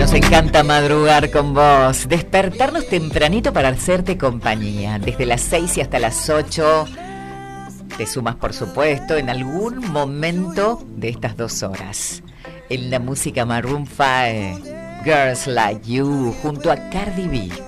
nos encanta madrugar con vos, despertarnos tempranito para hacerte compañía, desde las 6 y hasta las 8. Te sumas, por supuesto, en algún momento de estas 2 horas. En la música Maroon 5, Girls Like You, junto a Cardi B.